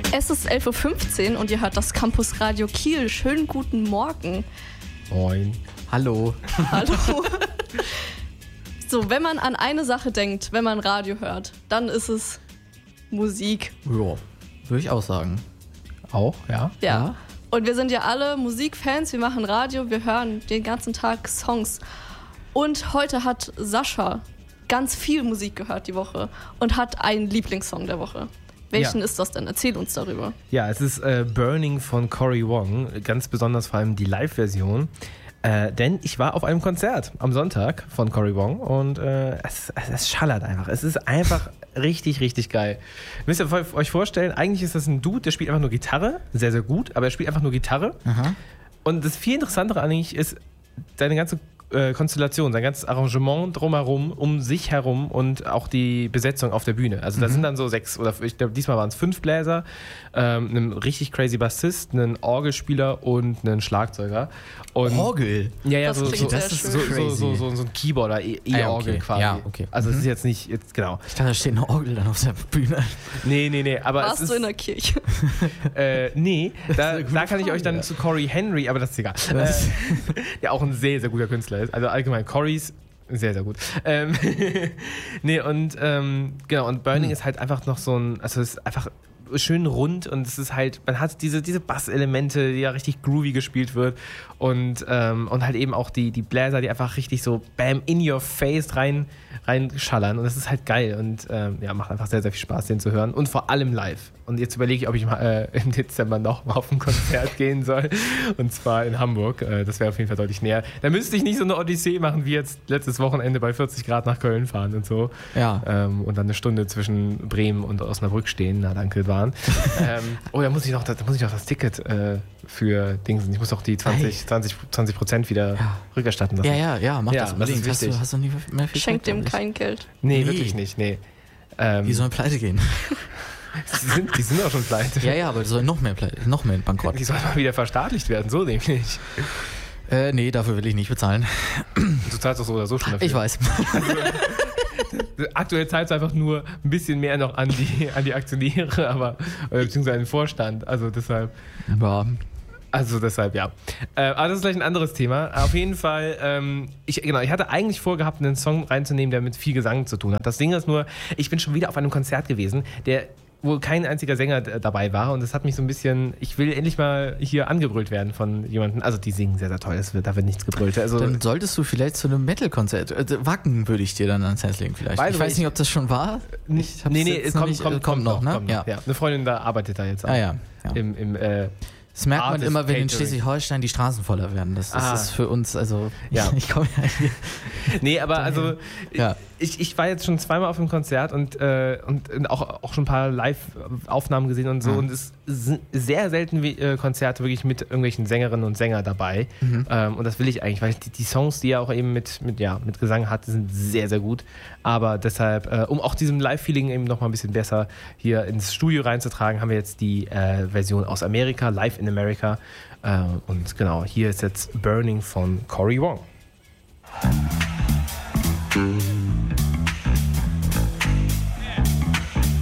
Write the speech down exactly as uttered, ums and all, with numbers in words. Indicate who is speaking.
Speaker 1: Es ist elf Uhr fünfzehn und ihr hört das Campus Radio Kiel. Schönen guten Morgen.
Speaker 2: Moin. Hallo.
Speaker 1: Hallo. So, wenn man an eine Sache denkt, wenn man Radio hört, dann ist es Musik.
Speaker 2: Ja, würde ich auch sagen. Auch, ja.
Speaker 1: Ja. ja. Und wir sind ja alle Musikfans, wir machen Radio, wir hören den ganzen Tag Songs. Und heute hat Sascha ganz viel Musik gehört die Woche und hat einen Lieblingssong der Woche. Welchen ja. ist das denn? Erzähl uns darüber.
Speaker 3: Ja, es ist äh, Burning von Cory Wong, ganz besonders vor allem die Live-Version. Äh, denn ich war auf einem Konzert am Sonntag von Cory Wong und äh, es, es, es schallert einfach. Es ist einfach richtig, richtig geil. Müsst ihr euch vorstellen, eigentlich ist das ein Dude, der spielt einfach nur Gitarre, sehr, sehr gut, aber er spielt einfach nur Gitarre. Aha. Und das viel Interessantere eigentlich ist seine ganze äh, Konstellation, sein ganzes Arrangement drumherum, um sich herum und auch die Besetzung auf der Bühne. Also da mhm. sind dann so sechs, oder ich glaube diesmal waren es fünf Bläser, ähm, einen richtig crazy Bassist, einen Orgelspieler und einen Schlagzeuger. Und
Speaker 2: Orgel?
Speaker 3: Ja, ja,
Speaker 1: das
Speaker 3: so, so, das ist so, so, so, so, so ein Keyboarder, E-Orgel
Speaker 2: ah, okay.
Speaker 3: quasi.
Speaker 2: Ja, okay.
Speaker 3: Also
Speaker 2: mhm.
Speaker 3: es ist jetzt nicht, jetzt genau.
Speaker 2: Ich dachte, da steht eine Orgel dann auf der Bühne.
Speaker 3: Nee, nee, nee. Aber
Speaker 1: Warst
Speaker 3: es ist,
Speaker 1: du in der Kirche?
Speaker 3: Äh, nee, da, da kann ich euch dann ja. zu Cory Henry, aber das ist egal. Äh, der auch ein sehr, sehr guter Künstler ist. Also allgemein, Corys sehr, sehr gut. Ähm, nee, und ähm, genau, und Burning hm. ist halt einfach noch so ein, also es ist einfach schön rund und es ist halt, man hat diese, diese Basselemente, die ja richtig groovy gespielt wird und, ähm, und halt eben auch die, die Bläser, die einfach richtig so bam, in your face rein, rein schallern und das ist halt geil und ähm, ja, macht einfach sehr, sehr viel Spaß, den zu hören und vor allem live. Und jetzt überlege ich, ob ich mal, äh, im Dezember noch mal auf ein Konzert gehen soll und zwar in Hamburg. Äh, das wäre auf jeden Fall deutlich näher. Da müsste ich nicht so eine Odyssee machen, wie jetzt letztes Wochenende bei vierzig Grad nach Köln fahren und so.
Speaker 2: Ja.
Speaker 3: Ähm, und dann eine Stunde zwischen Bremen und Osnabrück stehen. Na, danke, waren. ähm, oh, da muss ich noch, da muss ich noch das Ticket äh, für Dingsen. Ich muss doch die zwanzig, zwanzig, zwanzig Prozent wieder ja. rückerstatten lassen.
Speaker 2: Ja, ja, ja, mach
Speaker 3: ja,
Speaker 2: das unbedingt.
Speaker 3: Das ist
Speaker 2: hast, du, hast du nie mehr viel
Speaker 1: Schenkt
Speaker 2: Geld,
Speaker 1: dem kein Geld.
Speaker 3: Nee, nee, wirklich nicht, nee. Ähm,
Speaker 2: die sollen pleite gehen.
Speaker 3: Die sind, die sind auch schon pleite.
Speaker 2: Ja, ja, aber die sollen noch mehr pleite, noch mehr in Bankrott.
Speaker 3: Die sollen mal wieder verstaatlicht werden, so nämlich.
Speaker 2: Äh, nee, dafür will ich nicht bezahlen.
Speaker 3: Du zahlst doch so oder so schon dafür.
Speaker 2: Ich weiß.
Speaker 3: Also, aktuell zahlst du einfach nur ein bisschen mehr noch an die, an die Aktionäre, aber oder beziehungsweise an den Vorstand. Also deshalb.
Speaker 2: Ja.
Speaker 3: Also deshalb, ja. Äh, aber das ist gleich ein anderes Thema. Auf jeden Fall, ähm, ich, genau, ich hatte eigentlich vorgehabt, einen Song reinzunehmen, der mit viel Gesang zu tun hat. Das Ding ist nur, ich bin schon wieder auf einem Konzert gewesen, der wo kein einziger Sänger d- dabei war und das hat mich so ein bisschen, ich will endlich mal hier angebrüllt werden von jemandem, also die singen sehr, sehr toll, das wird, da wird nichts gebrüllt. Also,
Speaker 2: dann solltest du vielleicht zu einem Metal-Konzert, äh, Wacken würde ich dir dann ans Herz legen vielleicht. Ich weiß nicht, ob das schon war.
Speaker 3: Ich nee, nee, es kommt,
Speaker 2: nicht,
Speaker 3: kommt,
Speaker 2: kommt noch, ne?
Speaker 3: Kommt
Speaker 2: ja.
Speaker 3: noch, ja. Eine Freundin da arbeitet da jetzt auch.
Speaker 2: Ah ja. ja.
Speaker 3: Im, im äh,
Speaker 2: Das merkt man
Speaker 3: Artist
Speaker 2: immer, wenn in
Speaker 3: Catering.
Speaker 2: Schleswig-Holstein die Straßen voller werden. Das, das
Speaker 3: Ah.
Speaker 2: ist für uns, also
Speaker 3: Ja.
Speaker 2: ich komme ja hier.
Speaker 3: Nee, aber also
Speaker 2: Ja.
Speaker 3: ich, ich war jetzt schon zweimal auf dem Konzert und, äh, und auch, auch schon ein paar Live-Aufnahmen gesehen und so
Speaker 2: Mhm.
Speaker 3: und es sind sehr selten wie, äh, Konzerte wirklich mit irgendwelchen Sängerinnen und Sängern dabei
Speaker 2: Mhm.
Speaker 3: ähm, und das will ich eigentlich, weil die, die Songs, die er auch eben mit, mit, ja, mit Gesang hat, sind sehr, sehr gut, aber deshalb, äh, um auch diesem Live-Feeling eben noch mal ein bisschen besser hier ins Studio reinzutragen, haben wir jetzt die äh, Version aus Amerika, Live in America. Äh, und genau, hier ist jetzt Burning von Cory Wong.